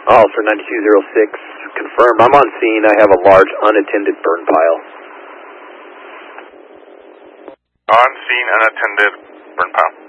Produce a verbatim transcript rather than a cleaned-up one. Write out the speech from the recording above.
Officer ninety-two oh six, confirmed. I'm on scene. I have a large unattended burn pile. On scene, unattended burn pile.